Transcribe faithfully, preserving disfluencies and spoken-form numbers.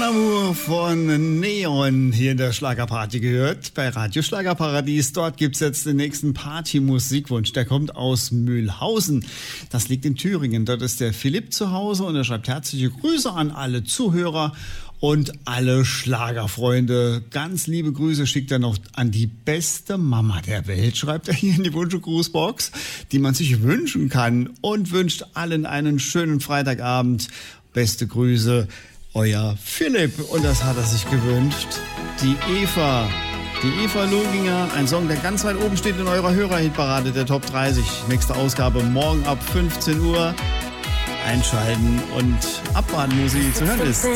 Amour von Neon hier in der Schlagerparty gehört, bei Radio Schlagerparadies. Dort gibt's jetzt den nächsten Party-Musikwunsch. Der kommt aus Mühlhausen. Das liegt in Thüringen. Dort ist der Philipp zu Hause und er schreibt herzliche Grüße an alle Zuhörer und alle Schlagerfreunde. Ganz liebe Grüße schickt er noch an die beste Mama der Welt, schreibt er hier in die Wunsch- und Grußbox, die man sich wünschen kann, und wünscht allen einen schönen Freitagabend. Beste Grüße, euer Philipp. Und das hat er sich gewünscht. Die Eva. Die Eva Loginger. Ein Song, der ganz weit oben steht in eurer Hörerhitparade der Top dreißig. Nächste Ausgabe morgen ab fünfzehn Uhr. Einschalten und abwarten, wo sie zu hören ist.